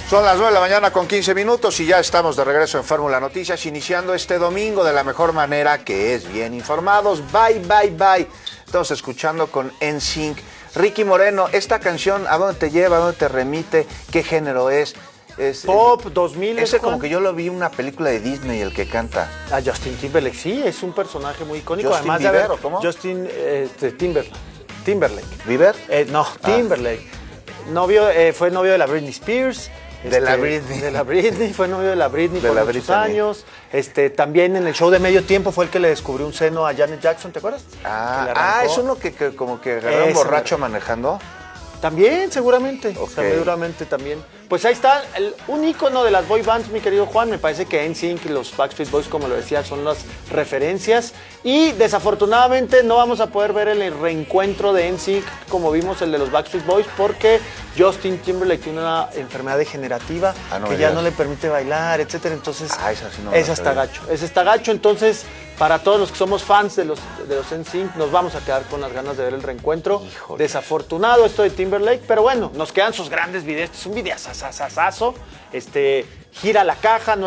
Son las 9 de la mañana con 15 minutos y ya estamos de regreso en Fórmula Noticias, iniciando este domingo de la mejor manera, que es bien informados. Bye, bye, bye. Estamos escuchando con NSYNC. Ricky Moreno, esta canción, ¿a dónde te lleva? ¿A dónde te remite? ¿Qué género es? Pop, 2000. Ese como que yo lo vi en una película de Disney, el que canta. A Justin Timberlake, sí, es un personaje muy icónico. Justin Además Bieber, de haber, ¿o cómo? Justin Timberlake. ¿Bieber? No, Timberlake. Fue novio de la Britney Spears. De la Britney. Fue novio de la Britney de por la muchos Britney. años. También en el show de Medio Tiempo fue el que le descubrió un seno a Janet Jackson, ¿te acuerdas? Es uno que como que agarró un borracho manejando. También, seguramente. Okay. Seguramente también. Pues ahí está, un ícono de las boy bands, mi querido Juan. Me parece que NSYNC y los Backstreet Boys, como lo decía, son las referencias. Y desafortunadamente no vamos a poder ver el reencuentro de NSYNC como vimos el de los Backstreet Boys, porque Justin Timberlake tiene una enfermedad degenerativa que ya no le permite bailar, etcétera. Entonces, esa está gacho. Entonces, para todos los que somos fans de los NSYNC, nos vamos a quedar con las ganas de ver el reencuentro. Híjole. Desafortunado esto de Timberlake, pero bueno, nos quedan sus grandes videos. Este es un videazazazazo. Gira la caja,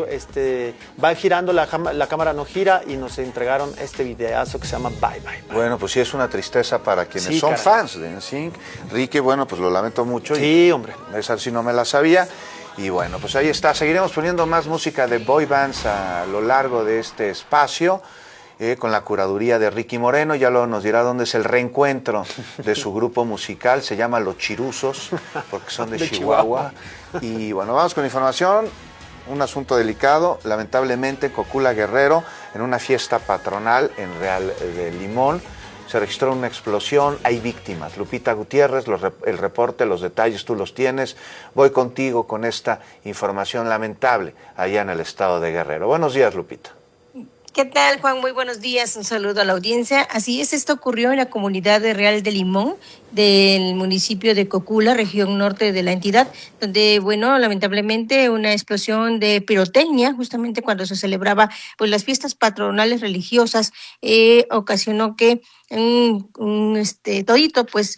va girando, la cámara no gira, y nos entregaron este videazo que se llama Bye Bye Bye. Bueno, pues sí, es una tristeza para quienes son fans de NSYNC. Ricky, bueno, pues lo lamento mucho. Sí, hombre. Esa sí no me la sabía. Y bueno, pues ahí está. Seguiremos poniendo más música de boy bands a lo largo de este espacio, con la curaduría de Ricky Moreno. Ya luego nos dirá dónde es el reencuentro de su grupo musical. Se llama Los Chiruzos, porque son de Chihuahua. Y bueno, vamos con información. Un asunto delicado. Lamentablemente, Cocula Guerrero, en una fiesta patronal en Real de Limón, se registró una explosión, hay víctimas. Lupita Gutiérrez, el reporte, los detalles tú los tienes. Voy contigo con esta información lamentable allá en el estado de Guerrero. Buenos días, Lupita. ¿Qué tal, Juan? Muy buenos días, un saludo a la audiencia. Así es, esto ocurrió en la comunidad de Real de Limón, del municipio de Cocula, región norte de la entidad, donde, bueno, lamentablemente una explosión de pirotecnia, justamente cuando se celebraba pues las fiestas patronales religiosas, ocasionó que un todito pues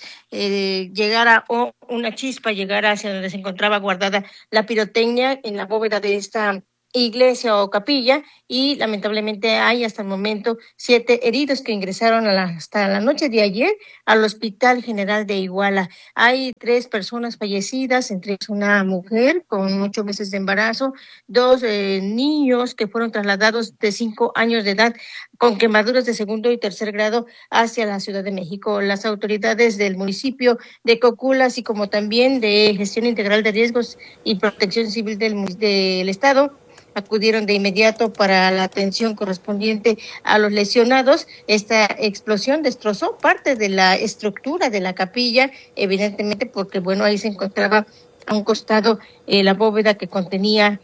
llegara, o una chispa llegara hacia donde se encontraba guardada la pirotecnia en la bóveda de esta iglesia o capilla, y lamentablemente hay hasta el momento 7 heridos que ingresaron hasta la noche de ayer al Hospital General de Iguala. Hay 3 personas fallecidas, entre ellas una mujer con 8 meses de embarazo, 2 niños que fueron trasladados de 5 años de edad con quemaduras de segundo y tercer grado hacia la Ciudad de México. Las autoridades del municipio de Cocula, así como también de Gestión Integral de Riesgos y Protección Civil del Estado, acudieron de inmediato para la atención correspondiente a los lesionados. Esta explosión destrozó parte de la estructura de la capilla, evidentemente porque, bueno, ahí se encontraba a un costado la bóveda que contenía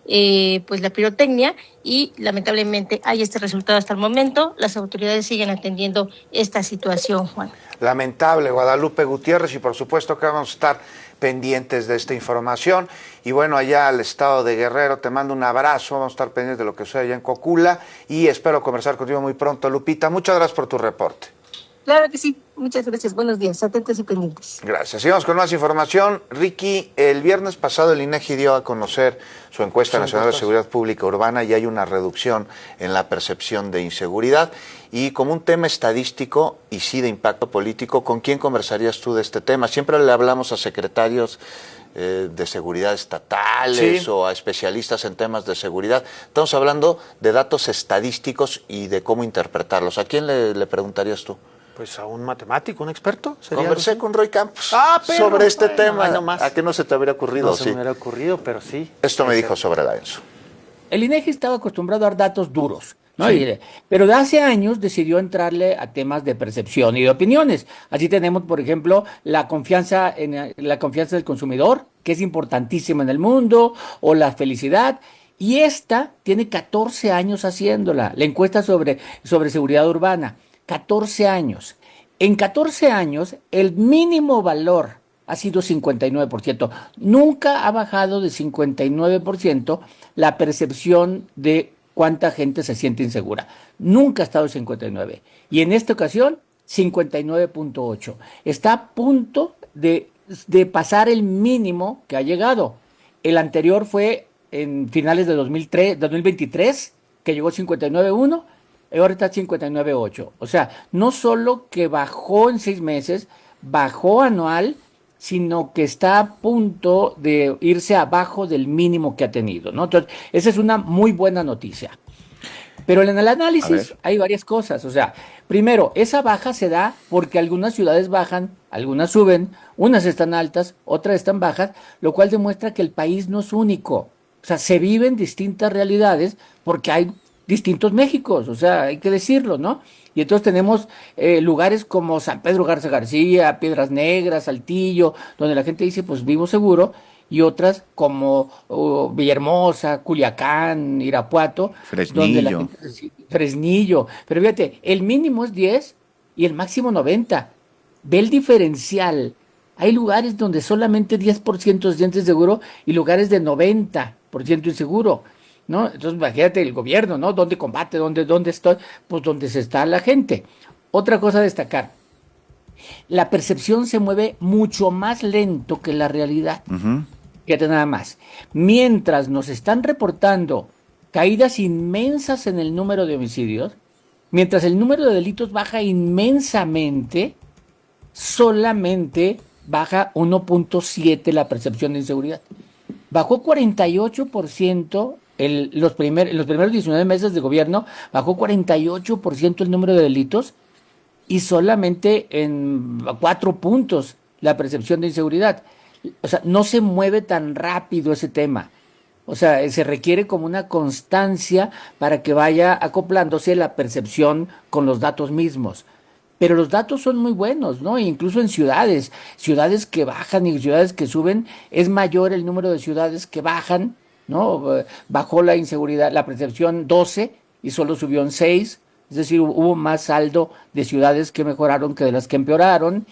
pues la pirotecnia, y lamentablemente hay este resultado hasta el momento. Las autoridades siguen atendiendo esta situación, Juan. Lamentable, Guadalupe Gutiérrez, y por supuesto que vamos a estar pendientes de esta información. Y bueno, allá al estado de Guerrero, te mando un abrazo. Vamos a estar pendientes de lo que sucede allá en Cocula y espero conversar contigo muy pronto, Lupita. Muchas gracias por tu reporte. Claro que sí, muchas gracias, buenos días, atentos y pendientes. Gracias. Sigamos con más información. Ricky, el viernes pasado el INEGI dio a conocer su encuesta nacional de seguridad pública urbana, y hay una reducción en la percepción de inseguridad. Y como un tema estadístico y sí de impacto político, ¿con quién conversarías tú de este tema? Siempre le hablamos a secretarios de seguridad estatales, o a especialistas en temas de seguridad. Estamos hablando de datos estadísticos y de cómo interpretarlos. ¿A quién le preguntarías tú? Pues a un matemático, un experto. Conversé con Roy Campos sobre este tema. No más. ¿A qué no se te habría ocurrido? No se me hubiera ocurrido, pero sí. Esto me dijo sobre la ENSO. El INEGI estaba acostumbrado a dar datos duros, ¿no? Sí. Pero de hace años decidió entrarle a temas de percepción y de opiniones. Así tenemos, por ejemplo, la confianza del consumidor, que es importantísima en el mundo, o la felicidad. Y esta tiene 14 años haciéndola, la encuesta sobre seguridad urbana. 14 años. En 14 años, el mínimo valor ha sido 59%. Nunca ha bajado de 59% la percepción de cuánta gente se siente insegura. Nunca ha estado en 59%. Y en esta ocasión, 59.8%. Está a punto de pasar el mínimo que ha llegado. El anterior fue en finales de 2023, que llegó 59.1, y ahora está 59.8. O sea, no solo que bajó en 6 meses, bajó anual, sino que está a punto de irse abajo del mínimo que ha tenido, ¿no? Entonces, esa es una muy buena noticia. Pero en el A análisis ver. hay varias cosas. O sea, primero, esa baja se da porque algunas ciudades bajan, algunas suben, unas están altas, otras están bajas, lo cual demuestra que el país no es único. O sea, se viven distintas realidades porque hay distintos Méxicos, o sea, hay que decirlo, ¿no? Y entonces tenemos lugares como San Pedro Garza García, Piedras Negras, Saltillo, donde la gente dice, pues vivo seguro, y otras como Villahermosa, Culiacán, Irapuato, donde la Fresnillo. gente, Fresnillo, pero fíjate, el mínimo es 10 y el máximo 90. Ve el diferencial. Hay lugares donde solamente 10% se siente seguro y lugares de 90% inseguro, ¿no? Entonces, imagínate el gobierno, ¿no? ¿Dónde combate? ¿Dónde estoy? Pues donde se está la gente. Otra cosa a destacar, la percepción se mueve mucho más lento que la realidad. Ujú. Fíjate nada más. Mientras nos están reportando caídas inmensas en el número de homicidios, mientras el número de delitos baja inmensamente, solamente baja 1.7 la percepción de inseguridad. Bajó 48% en los primeros 19 meses de gobierno, bajó 48% el número de delitos y solamente en 4 puntos la percepción de inseguridad. O sea, no se mueve tan rápido ese tema. O sea, se requiere como una constancia para que vaya acoplándose la percepción con los datos mismos. Pero los datos son muy buenos, ¿no? Incluso en ciudades, ciudades que bajan y ciudades que suben, es mayor el número de ciudades que bajan, ¿no? Bajó la inseguridad, la percepción 12 y solo subió en 6. Es decir, hubo más saldo de ciudades que mejoraron que de las que empeoraron.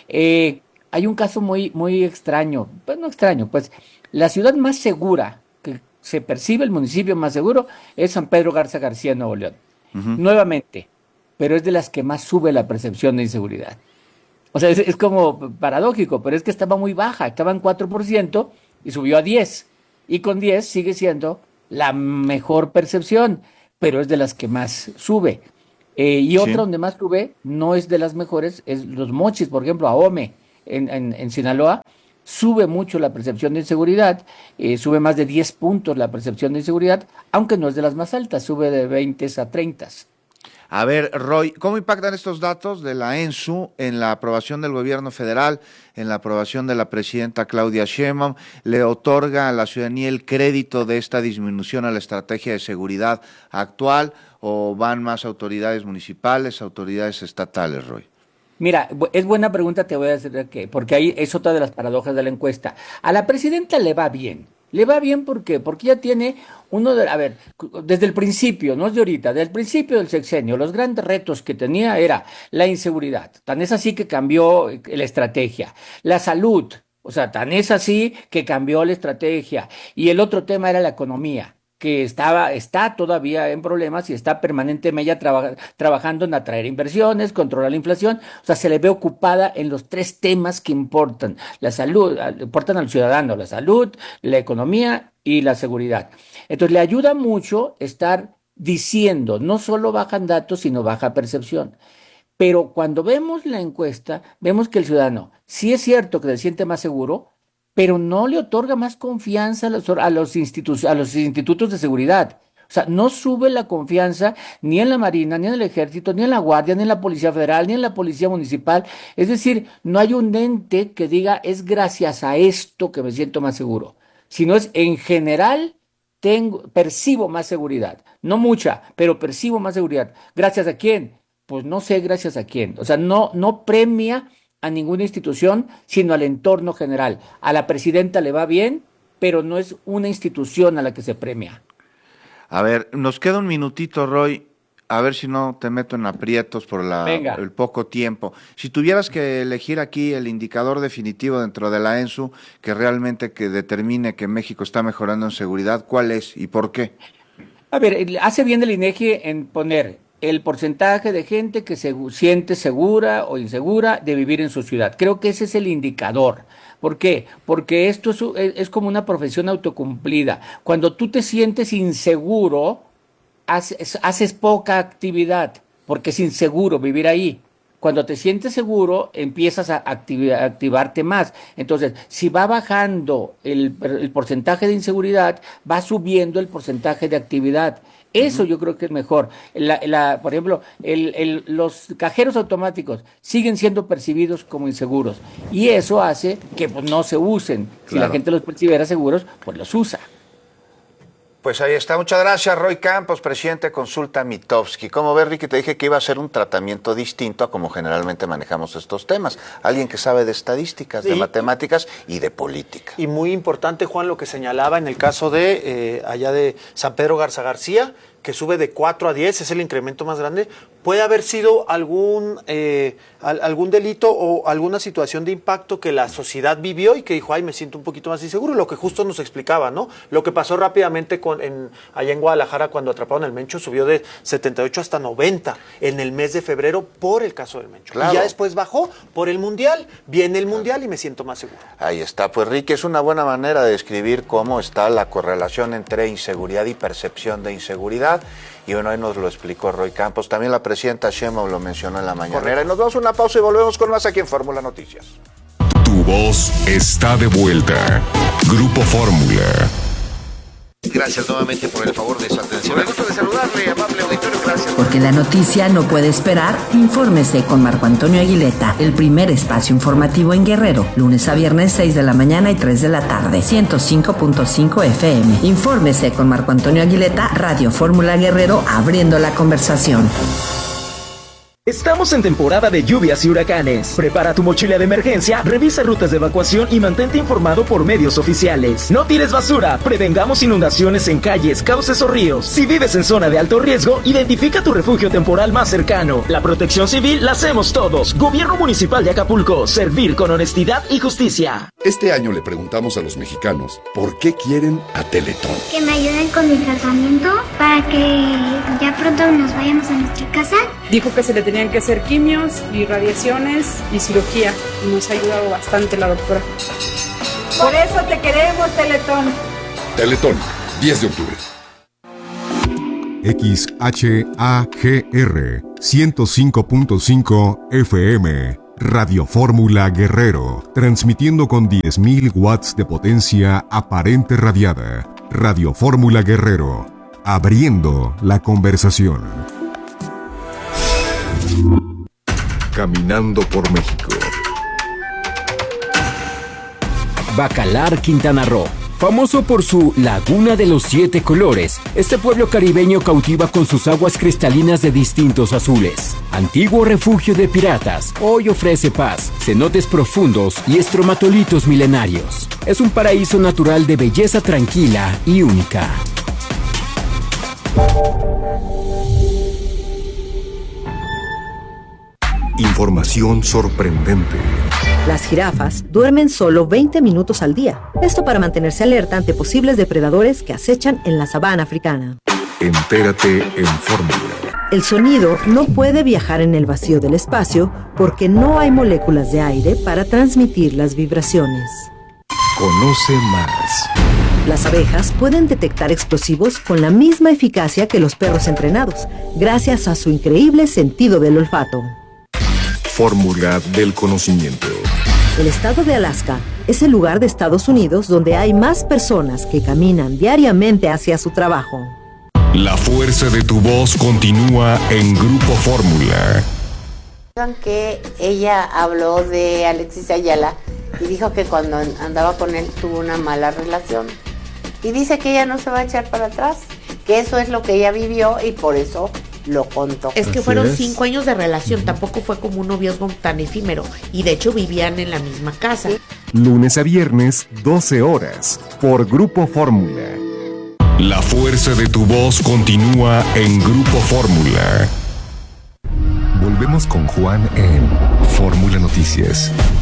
Hay un caso muy extraño, pues no extraño, pues la ciudad más segura que se percibe, el municipio más seguro, es San Pedro Garza García, Nuevo León. Nuevamente, pero es de las que más sube la percepción de inseguridad. O sea, es como paradójico, pero es que estaba muy baja, estaba en 4% y subió a 10. Y con 10 sigue siendo la mejor percepción, pero es de las que más sube. Y Sí. otra donde más sube, no es de las mejores, es Los Mochis, por ejemplo, Ahome, en Sinaloa, sube mucho la percepción de inseguridad, sube más de 10 puntos la percepción de inseguridad, aunque no es de las más altas, sube de 20 a 30. A ver, Roy, ¿cómo impactan estos datos de la ENSU en la aprobación del gobierno federal, en la aprobación de la presidenta Claudia Sheinbaum? ¿Le otorga a la ciudadanía el crédito de esta disminución a la estrategia de seguridad actual o van más autoridades municipales, autoridades estatales, Roy? Mira, es buena pregunta, te voy a decir que, porque ahí es otra de las paradojas de la encuesta. A la presidenta le va bien. Le va bien ¿por qué? Porque ella tiene a ver, desde el principio, no es de ahorita, desde el principio del sexenio, los grandes retos que tenía era la inseguridad. Tan es así que cambió la estrategia. La salud, o sea, tan es así que cambió la estrategia. Y el otro tema era la economía, que está todavía en problemas y está permanentemente ella trabajando en atraer inversiones, controlar la inflación. O sea, se le ve ocupada en los tres temas que importan. La salud, importan al ciudadano, la salud, la economía y la seguridad. Entonces, le ayuda mucho estar diciendo, no solo bajan datos, sino baja percepción. Pero cuando vemos la encuesta, vemos que el ciudadano sí es cierto que se siente más seguro, pero no le otorga más confianza a los institutos de seguridad. O sea, no sube la confianza ni en la Marina, ni en el Ejército, ni en la Guardia, ni en la Policía Federal, ni en la Policía Municipal. Es decir, no hay un ente que diga es gracias a esto que me siento más seguro, sino es en general percibo más seguridad. No mucha, pero percibo más seguridad. ¿Gracias a quién? Pues no sé gracias a quién. O sea, no premia a ninguna institución, sino al entorno general. A la presidenta le va bien, pero no es una institución a la que se premia. A ver, nos queda un minutito, Roy. A ver si no te meto en aprietos por Venga. el poco tiempo. Si tuvieras que elegir aquí el indicador definitivo dentro de la ENSU que realmente que determine que México está mejorando en seguridad, ¿cuál es y por qué? A ver, hace bien el INEGI en poner el porcentaje de gente que se siente segura o insegura de vivir en su ciudad. Creo que ese es el indicador ¿Por qué? Porque esto es como una profesión autocumplida. Cuando tú te sientes inseguro, haces poca actividad, porque es inseguro vivir ahí. Cuando te sientes seguro, empiezas a activarte más. Entonces, si va bajando el porcentaje de inseguridad, va subiendo el porcentaje de actividad. Eso yo creo que es mejor. Por ejemplo, los cajeros automáticos siguen siendo percibidos como inseguros. Y eso hace que pues, no se usen. Claro. Si la gente los percibiera seguros, pues los usa. Pues ahí está. Muchas gracias, Roy Campos, presidente de Consulta Mitofsky. ¿Cómo ves, Ricky? Te dije que iba a ser un tratamiento distinto a como generalmente manejamos estos temas. Alguien que sabe de estadísticas, de matemáticas y de política. Y muy importante, Juan, lo que señalaba en el caso de allá de San Pedro Garza García, que sube de 4 a 10, es el incremento más grande. Puede haber sido algún delito o alguna situación de impacto que la sociedad vivió y que dijo, ay, me siento un poquito más inseguro, lo que justo nos explicaba, ¿no? Lo que pasó rápidamente allá en Guadalajara cuando atraparon al Mencho, subió de 78 hasta 90 en el mes de febrero por el caso del Mencho. Claro. Y ya después bajó por el Mundial, viene el Mundial y me siento más seguro. Ahí está, pues Ricky, es una buena manera de describir cómo está la correlación entre inseguridad y percepción de inseguridad. Y bueno, ahí nos lo explicó Roy Campos. También la presidenta Sheinbaum lo mencionó en la mañanera. Y nos damos una pausa y volvemos con más aquí en Fórmula Noticias. Tu voz está de vuelta. Grupo Fórmula. Gracias nuevamente por el favor de su atención. Me gusta de saludarle, amable auditorio. Gracias. Porque la noticia no puede esperar, infórmese con Marco Antonio Aguileta, el primer espacio informativo en Guerrero, lunes a viernes 6 de la mañana y 3 de la tarde, 105.5 FM. Infórmese con Marco Antonio Aguileta, Radio Fórmula Guerrero, abriendo la conversación. Estamos en temporada de lluvias y huracanes. Prepara tu mochila de emergencia, revisa rutas de evacuación y mantente informado por medios oficiales. No tires basura, prevengamos inundaciones en calles, cauces o ríos. Si vives en zona de alto riesgo, identifica tu refugio temporal más cercano. La protección civil la hacemos todos. Gobierno Municipal de Acapulco, servir con honestidad y justicia. Este año le preguntamos a los mexicanos por qué quieren a Teletón. Que me ayuden con mi tratamiento para que ya pronto nos vayamos a nuestra casa. Dijo que se le tenían que hacer quimios y radiaciones y cirugía. Y nos ha ayudado bastante la doctora. Por eso te queremos, Teletón. Teletón, 10 de octubre. XHAGR 105.5 FM. Radio Fórmula Guerrero. Transmitiendo con 10.000 watts de potencia aparente radiada. Radio Fórmula Guerrero. Abriendo la conversación. Caminando por México. Bacalar, Quintana Roo. Famoso por su Laguna de los 7 colores, este pueblo caribeño cautiva con sus aguas cristalinas de distintos azules. Antiguo refugio de piratas, hoy ofrece paz, cenotes profundos y estromatolitos milenarios. Es un paraíso natural de belleza tranquila y única. Información sorprendente. Las jirafas duermen solo 20 minutos al día. Esto para mantenerse alerta ante posibles depredadores que acechan en la sabana africana. Entérate en Fórmula. El sonido no puede viajar en el vacío del espacio porque no hay moléculas de aire para transmitir las vibraciones. Conoce más. Las abejas pueden detectar explosivos con la misma eficacia que los perros entrenados, gracias a su increíble sentido del olfato. Fórmula del conocimiento. El estado de Alaska es el lugar de Estados Unidos donde hay más personas que caminan diariamente hacia su trabajo. La fuerza de tu voz continúa en Grupo Fórmula. Que ella habló de Alexis Ayala y dijo que cuando andaba con él tuvo una mala relación. Y dice que ella no se va a echar para atrás, que eso es lo que ella vivió y por eso lo contó. Es que fueron 5 años de relación, tampoco fue como un noviazgo tan efímero. Y de hecho vivían en la misma casa. Lunes a viernes, 12 horas, por Grupo Fórmula. La fuerza de tu voz continúa en Grupo Fórmula. Volvemos con Juan en Fórmula Noticias.